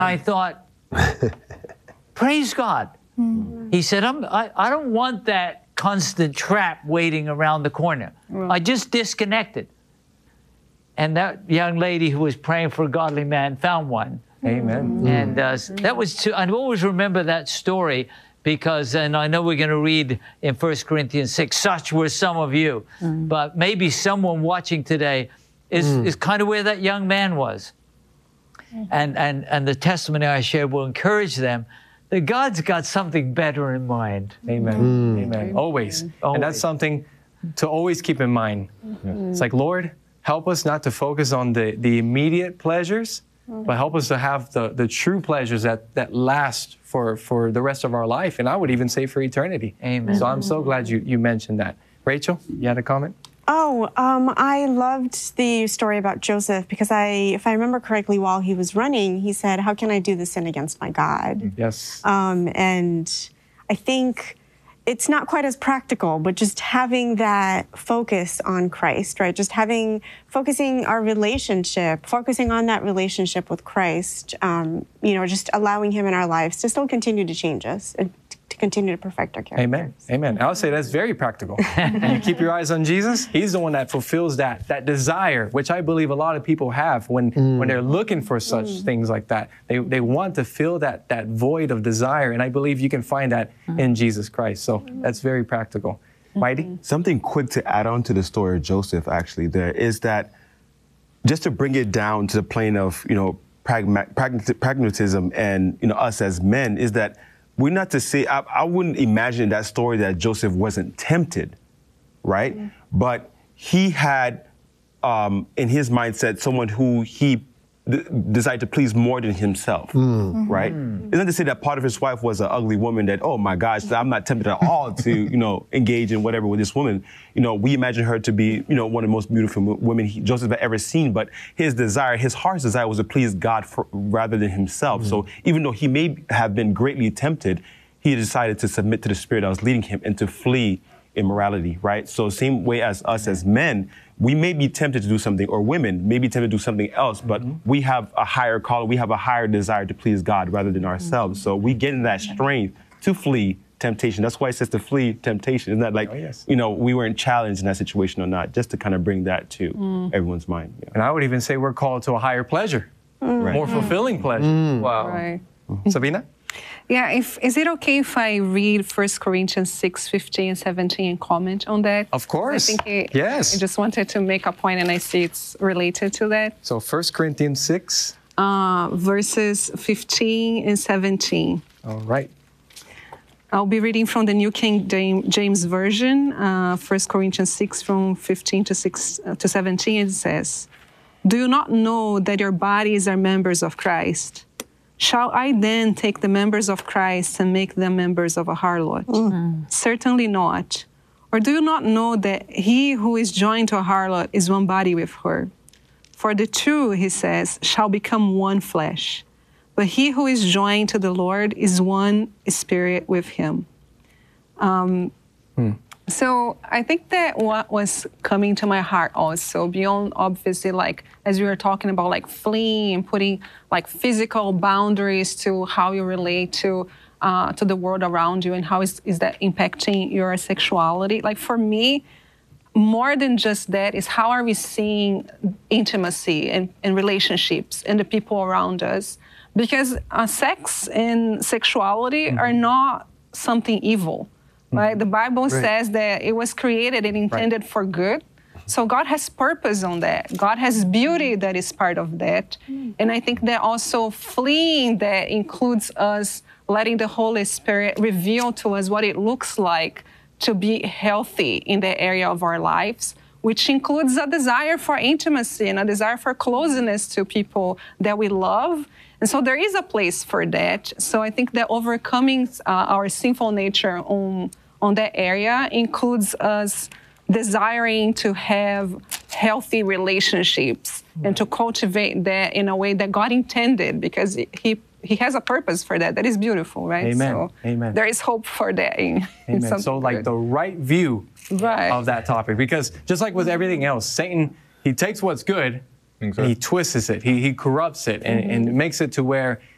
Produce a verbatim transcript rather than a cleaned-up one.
I thought, praise God. Mm-hmm. He said, I'm, I, I don't want that constant trap waiting around the corner. Right. I just disconnected. And that young lady who was praying for a godly man found one. Amen. And uh, that was, to, I always remember that story because, and I know we're going to read in First Corinthians six, such were some of you. Mm. But maybe someone watching today is, mm. is kind of where that young man was. Mm. And, and, and the testimony I shared will encourage them that God's got something better in mind. Amen. Mm. Amen. Always. always. And that's something to always keep in mind. Mm. It's like, Lord, help us not to focus on the, the immediate pleasures, but help us to have the, the true pleasures that, that last for, for the rest of our life. And I would even say for eternity. Amen. So I'm so glad you, you mentioned that. Rachel, you had a comment? Oh, um, I loved the story about Joseph because I, if I remember correctly, while he was running, he said, how can I do this sin against my God? Yes. Um, and I think it's not quite as practical, but just having that focus on Christ, right? Just having, focusing our relationship, focusing on that relationship with Christ, um, you know, just allowing him in our lives to still continue to change us and to continue to perfect our character. Amen. Amen. I would say that's very practical. And you keep your eyes on Jesus. He's the one that fulfills that, that desire, which I believe a lot of people have when, mm. when they're looking for such mm. things like that. They, they want to fill that, that void of desire. And I believe you can find that mm. in Jesus Christ. So that's very practical. Mighty? Something quick to add on to the story of Joseph, actually, there is that just to bring it down to the plane of, you know, pragma- pragma- pragmatism and, you know, us as men is that we're not to say, I, I wouldn't imagine that story that Joseph wasn't tempted, right? Mm-hmm. But he had, um, in his mindset, someone who he d- desired to please more than himself, mm-hmm. right? Mm-hmm. It's not to say that Potiphar's wife was an ugly woman that, oh my gosh, I'm not tempted at all to, you know, engage in whatever with this woman. You know, we imagine her to be, you know, one of the most beautiful women he, Joseph had ever seen, but his desire, his heart's desire was to please God for, rather than himself. Mm-hmm. So even though he may have been greatly tempted, he decided to submit to the spirit that was leading him and to flee immorality, right? So same way as us as men, we may be tempted to do something, or women may be tempted to do something else, but mm-hmm. we have a higher call, we have a higher desire to please God rather than ourselves. Mm-hmm. So we get in that strength to flee temptation. That's why it says to flee temptation. Isn't that like, oh, yes. you know, we weren't challenged in that situation or not, just to kind of bring that to mm. everyone's mind. Yeah. And I would even say we're called to a higher pleasure, mm. right. more fulfilling pleasure. Mm. Wow. Right. Mm-hmm. Sabina? Yeah, if, is it okay if I read First Corinthians six, fifteen and seventeen and comment on that? Of course. I think it, yes. I just wanted to make a point and I see it's related to that. So First Corinthians six. Uh, verses fifteen and seventeen. All right. I'll be reading from the New King James Version, uh, First Corinthians six from fifteen to, six, uh, to seventeen. It says, do you not know that your bodies are members of Christ? Shall I then take the members of Christ and make them members of a harlot? Mm-hmm. Certainly not. Or do you not know that he who is joined to a harlot is one body with her? For the two, he says, shall become one flesh. But he who is joined to the Lord is one spirit with him. Um, hmm. So I think that what was coming to my heart also, beyond obviously like, as we were talking about like fleeing and putting like physical boundaries to how you relate to uh, to the world around you and how is, is that impacting your sexuality. Like for me, more than just that is how are we seeing intimacy and, and relationships and the people around us? Because uh, sex and sexuality mm-hmm. are not something evil. Right? The Bible right. says that it was created and intended right. for good. So God has purpose on that. God has beauty that is part of that. And I think that also fleeing that includes us letting the Holy Spirit reveal to us what it looks like to be healthy in that area of our lives, which includes a desire for intimacy and a desire for closeness to people that we love. And so there is a place for that. So I think that overcoming uh, our sinful nature on, on that area includes us desiring to have healthy relationships right. and to cultivate that in a way that God intended, because he he has a purpose for that. That is beautiful, right? Amen. So Amen. There is hope for that. In, Amen. in so like good. the right view right. of that topic, because just like with everything else, Satan, he takes what's good and he twists it, he, he corrupts it, and, mm-hmm. and makes it to where